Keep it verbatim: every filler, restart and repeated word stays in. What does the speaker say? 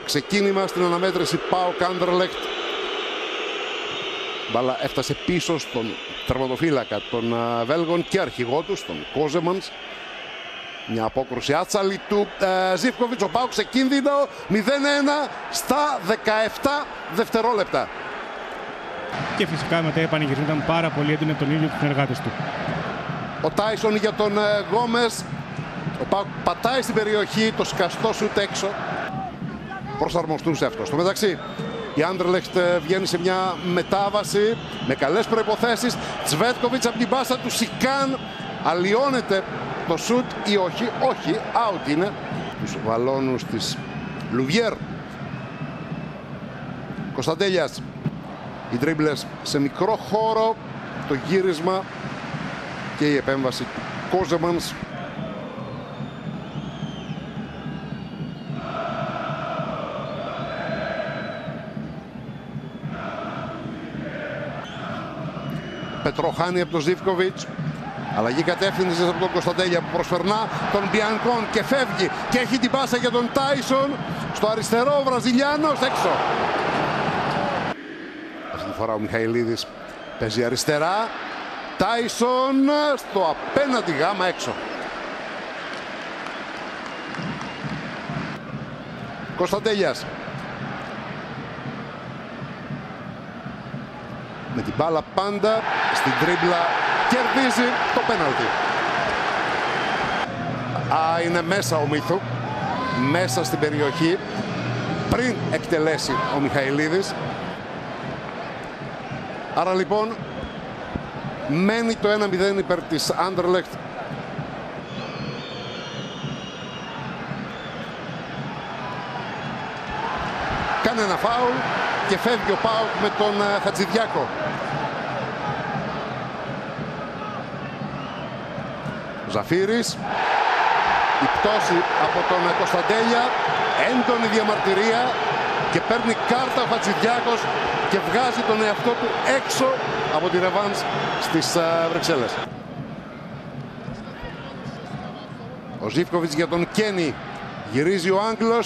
ξεκίνημα στην αναμέτρηση ΠΑΟΚ Άντερλεχτ. Μπάλα έφτασε πίσω στον τερματοφύλακα των Βέλγων και αρχηγό τους, τον Κόζεμανς. Μια απόκρουση άτσαλη του ε, Ζίβκοβιτς. Ο ΠΑΟΚ σε κίνδυνο, μηδέν ένα στα δεκαεπτά δευτερόλεπτα. Και φυσικά μετά οι πανηγυρισμοί ήταν πάρα πολύ έντονοι από τον ίδιο τους συνεργάτες του. Ο Τάισον για τον ε, Γκόμες. Ο ΠΑΟΚ πατάει στην περιοχή, το σκαστό σουτ έξω. Προσαρμοστούν σε αυτό. Στο μεταξύ, η Άντερλεχτ βγαίνει σε μια μετάβαση με καλές προϋποθέσεις. Τσβέτκοβιτς από την πάσα του Σικάν. Αλλοιώνεται το σουτ ή όχι? Όχι, out είναι. Τους βαλώνους της Λουβιέρ. Κωνσταντέλιας. Οι ντρίμπλες σε μικρό χώρο. Το γύρισμα και η επέμβαση του Κόζεμανς. Πετροχάνη από τον Ζίβκοβιτς. Αλλαγή κατεύθυνση από τον Κωνσταντέλια που προσφερνά τον Μπιανκόν και φεύγει και έχει την πάσα για τον Τάισον. Στο αριστερό ο Βραζιλιάνος έξω. Αυτή τη φορά ο Μιχαηλίδης παίζει αριστερά. Τάισον στο απέναντι γάμα έξω. Κωνσταντέλιας. Με την μπάλα πάντα στην τρίμπλα κερδίζει το πέναλτι. Α, είναι μέσα ο Μίθου, μέσα στην περιοχή, πριν εκτελέσει ο Μιχαηλίδης. Άρα λοιπόν μένει το ένα μηδέν υπέρ της Άντερλεχτ. Κάνει ένα φάουλ και φεύγει ο ΠΑΟΚ με τον Χατζηδιάκο. Ζαφύρης. Η πτώση από τον Κωνσταντέλια. Έντονη διαμαρτυρία και παίρνει κάρτα ο Χατζηδιάκος και βγάζει τον εαυτό του έξω από τη ρεβάνς στις Βρυξέλλες. Ο Ζίβκοβιτς για τον Κένι. Γυρίζει ο Άγγλος.